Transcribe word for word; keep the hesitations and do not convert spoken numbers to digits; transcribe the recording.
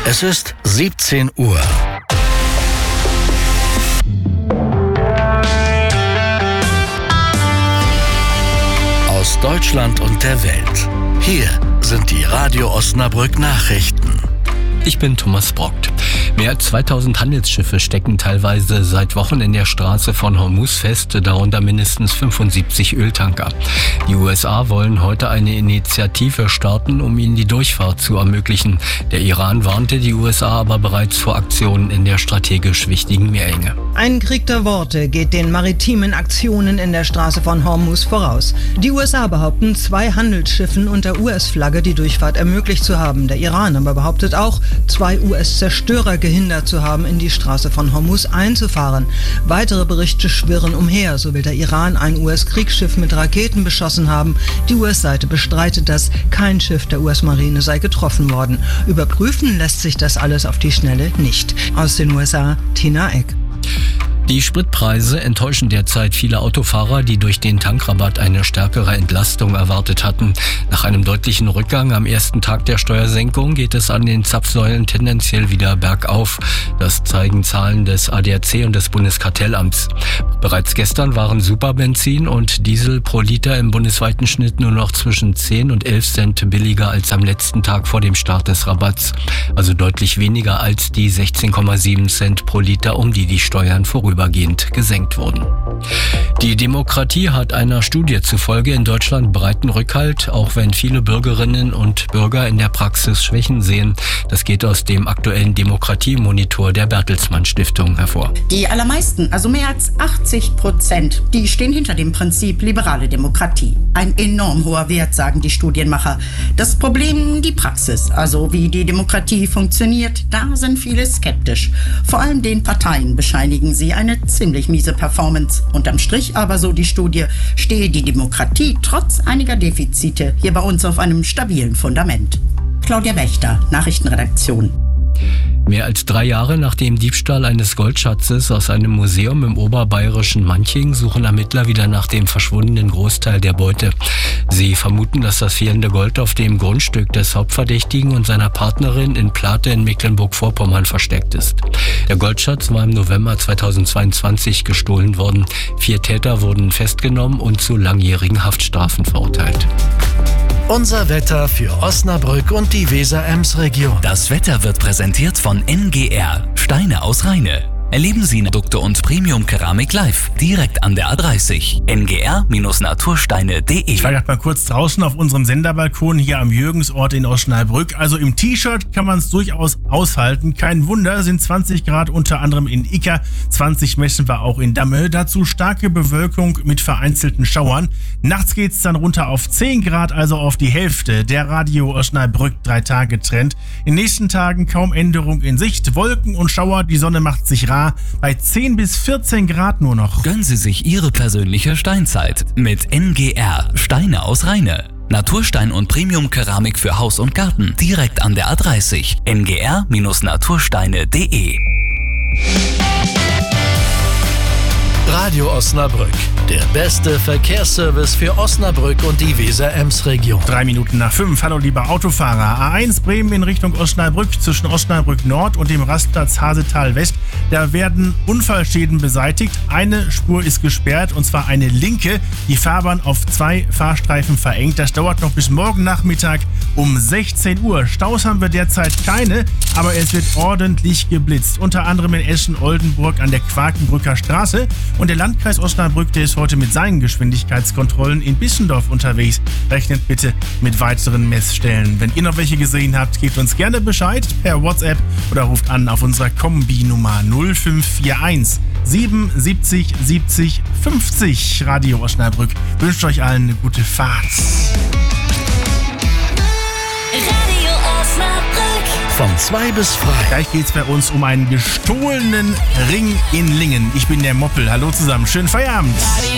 Es ist siebzehn Uhr. Aus Deutschland und der Welt. Hier sind die Radio Osnabrück Nachrichten. Ich bin Thomas Brockt. Mehr als zweitausend Handelsschiffe stecken teilweise seit Wochen in der Straße von Hormuz fest, darunter mindestens fünfundsiebzig Öltanker. Die U S A wollen heute eine Initiative starten, um ihnen die Durchfahrt zu ermöglichen. Der Iran warnte die U S A aber bereits vor Aktionen in der strategisch wichtigen Meerenge. Ein Krieg der Worte geht den maritimen Aktionen in der Straße von Hormuz voraus. Die U S A behaupten, zwei Handelsschiffen unter U S-Flagge die Durchfahrt ermöglicht zu haben. Der Iran aber behauptet auch, zwei U S-Zerstörer gehindert zu haben, in die Straße von Hormuz einzufahren. Weitere Berichte schwirren umher. So will der Iran ein U S-Kriegsschiff mit Raketen beschossen haben. Die U S-Seite bestreitet das. Kein Schiff der U S-Marine sei getroffen worden. Überprüfen lässt sich das alles auf die Schnelle nicht. Aus den U S A, Tina Eck. Die Spritpreise enttäuschen derzeit viele Autofahrer, die durch den Tankrabatt eine stärkere Entlastung erwartet hatten. Nach einem deutlichen Rückgang am ersten Tag der Steuersenkung geht es an den Zapfsäulen tendenziell wieder bergauf. Das zeigen Zahlen des A D A C und des Bundeskartellamts. Bereits gestern waren Superbenzin und Diesel pro Liter im bundesweiten Schnitt nur noch zwischen zehn und elf Cent billiger als am letzten Tag vor dem Start des Rabatts. Also deutlich weniger als die sechzehn Komma sieben Cent pro Liter, um die die Steuern vorübergehend gesenkt wurden. Die Demokratie hat einer Studie zufolge in Deutschland breiten Rückhalt, auch wenn viele Bürgerinnen und Bürger in der Praxis Schwächen sehen. Das geht aus dem aktuellen Demokratiemonitor der Bertelsmann Stiftung hervor. Die allermeisten, also mehr als achtzig Prozent, die stehen hinter dem Prinzip liberale Demokratie. Ein enorm hoher Wert, sagen die Studienmacher. Das Problem, die Praxis, also wie die Demokratie funktioniert, da sind viele skeptisch. Vor allem den Parteien bescheinigen sie eine ziemlich miese Performance. Unterm Strich aber, so die Studie, stehe die Demokratie trotz einiger Defizite hier bei uns auf einem stabilen Fundament. Claudia Wächter, Nachrichtenredaktion. Mehr als drei Jahre nach dem Diebstahl eines Goldschatzes aus einem Museum im oberbayerischen Manching suchen Ermittler wieder nach dem verschwundenen Großteil der Beute. Sie vermuten, dass das fehlende Gold auf dem Grundstück des Hauptverdächtigen und seiner Partnerin in Plate in Mecklenburg-Vorpommern versteckt ist. Der Goldschatz war im November zweitausendzweiundzwanzig gestohlen worden. Vier Täter wurden festgenommen und zu langjährigen Haftstrafen verurteilt. Unser Wetter für Osnabrück und die Weser-Ems-Region. Das Wetter wird präsentiert von N G R, Steine aus Rheine. Erleben Sie Produkte und Premium-Keramik live, direkt an der A dreißig. N G R Natursteine Punkt de. Ich war gerade mal kurz draußen auf unserem Senderbalkon hier am Jürgensort in Osnabrück. Also im T-Shirt kann man es durchaus aushalten. Kein Wunder, sind zwanzig Grad unter anderem in Icker, zwanzig messen wir auch in Damme. Dazu starke Bewölkung mit vereinzelten Schauern. Nachts geht es dann runter auf zehn Grad, also auf die Hälfte. Der Radio Osnabrück drei Tage Trend. In den nächsten Tagen kaum Änderung in Sicht. Wolken und Schauer, die Sonne macht sich rar. Bei zehn bis vierzehn Grad nur noch. Gönnen Sie sich Ihre persönliche Steinzeit mit N G R, Steine aus Rheine. Naturstein und Premium-Keramik für Haus und Garten, direkt an der A dreißig. N G R Natursteine Punkt de. Radio Osnabrück, der beste Verkehrsservice für Osnabrück und die Weser-Ems-Region. Drei Minuten nach fünf. Hallo lieber Autofahrer. A eins Bremen in Richtung Osnabrück zwischen Osnabrück Nord und dem Rastplatz Hasetal West. Da werden Unfallschäden beseitigt. Eine Spur ist gesperrt und zwar eine linke. Die Fahrbahn auf zwei Fahrstreifen verengt. Das dauert noch bis morgen Nachmittag um sechzehn Uhr. Staus haben wir derzeit keine, aber es wird ordentlich geblitzt. Unter anderem in Eschen-Oldenburg an der Quakenbrücker Straße. Und der Landkreis Osnabrück, der ist heute mit seinen Geschwindigkeitskontrollen in Bissendorf unterwegs. Rechnet bitte mit weiteren Messstellen. Wenn ihr noch welche gesehen habt, gebt uns gerne Bescheid per WhatsApp oder ruft an auf unserer Kombi-Nummer null fünf vier eins siebenundsiebzig siebzig fünfzig. Radio Osnabrück wünscht euch allen eine gute Fahrt. Radio Osnabrück. Von zwei bis frei. Gleich geht's bei uns um einen gestohlenen Ring in Lingen. Ich bin der Moppel. Hallo zusammen. Schönen Feierabend. Radio